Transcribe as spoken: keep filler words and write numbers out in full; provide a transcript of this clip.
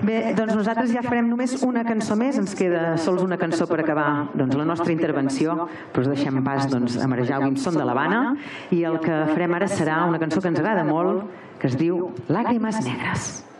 Bé, doncs nosaltres ja farem només una cançó més, ens queda sols una cançó per acabar la nostra intervenció, però us deixem pas a marejar Wilson de l'Havana, i el que farem ara serà una cançó que ens agrada molt, que es diu Làgrimes negres.